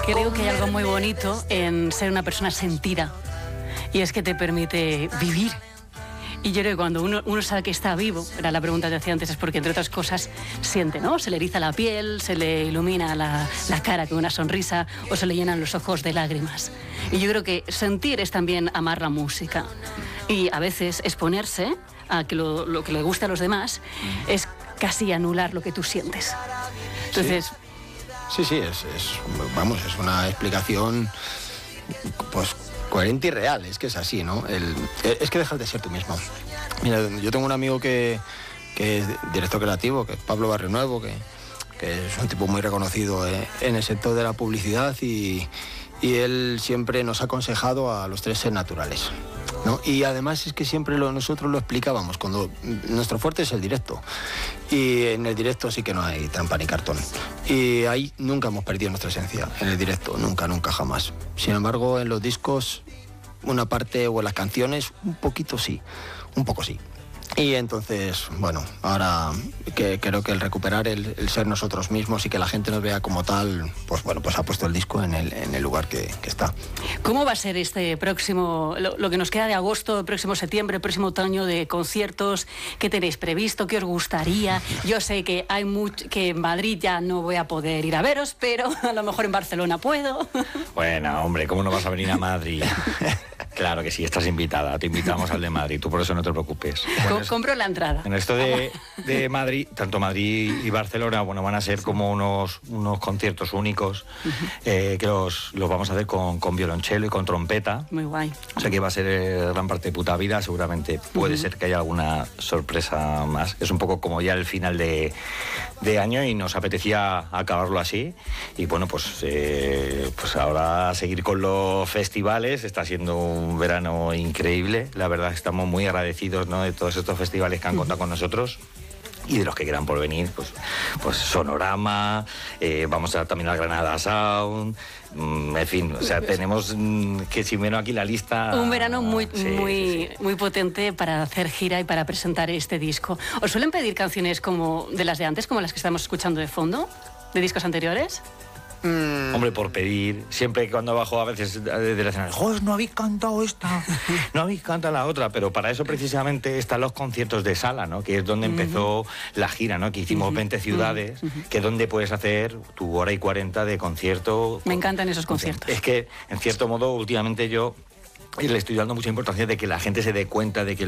Creo que hay algo muy bonito en ser una persona sentida, y es que te permite vivir. Y yo creo que cuando uno sabe que está vivo, era la pregunta que hacía antes, es porque entre otras cosas siente, ¿no? Se le eriza la piel, se le ilumina la cara con una sonrisa o se le llenan los ojos de lágrimas. Y yo creo que sentir es también amar la música. Y a veces exponerse a que lo que le gusta a los demás es casi anular lo que tú sientes. Entonces... Sí, es una explicación pues coherente y real, es que es así, ¿no? Es que dejas de ser tú mismo. Mira, yo tengo un amigo que es director creativo, que es Pablo Barrionuevo, que es un tipo muy reconocido en el sector de la publicidad y él siempre nos ha aconsejado a los tres ser naturales, ¿no? Y además es que siempre nosotros lo explicábamos, cuando nuestro fuerte es el directo, y en el directo sí que no hay trampa ni cartón, y ahí nunca hemos perdido nuestra esencia, en el directo, nunca, jamás. Sin embargo, en los discos, una parte, o en las canciones, un poquito sí, un poco sí. Y entonces, bueno, ahora que creo que el recuperar el ser nosotros mismos y que la gente nos vea como tal, pues bueno, pues ha puesto el disco en el lugar que está. ¿Cómo va a ser este próximo, lo que nos queda de agosto, el próximo septiembre, el próximo otoño de conciertos? ¿Qué tenéis previsto? ¿Qué os gustaría? Yo sé que que en Madrid ya no voy a poder ir a veros, pero a lo mejor en Barcelona puedo. Bueno, hombre, ¿cómo no vas a venir a Madrid? Claro que sí, estás invitada, te invitamos al de Madrid, tú por eso no te preocupes. Bueno, compro la entrada. En esto de Madrid, tanto Madrid y Barcelona, bueno, van a ser como unos conciertos únicos, que los vamos a hacer con violonchelo y con trompeta. Muy guay. O sea que va a ser gran parte de puta vida, seguramente puede ser que haya alguna sorpresa más. Es un poco como ya el final de año y nos apetecía acabarlo así. Y bueno, pues ahora seguir con los festivales. Está siendo un verano increíble. La verdad estamos muy agradecidos, ¿no?, de todos estos festivales que han contado con nosotros. Y de los que quieran por venir, pues Sonorama, vamos a también a Granada Sound, en fin, o sea, tenemos que si menos aquí la lista... Un verano muy potente para hacer gira y para presentar este disco. ¿Os suelen pedir canciones como de las de antes, como las que estamos escuchando de fondo, de discos anteriores? Hombre, por pedir, siempre cuando bajo a veces de la escena, ¡joder, no habéis cantado esta! No habéis cantado la otra, pero para eso precisamente están los conciertos de sala, ¿no?, que es donde empezó la gira, ¿no?, que hicimos 20 ciudades, que es donde puedes hacer tu hora y 40 de concierto. Me encantan esos conciertos. Es que, en cierto modo, últimamente yo le estoy dando mucha importancia de que la gente se dé cuenta de que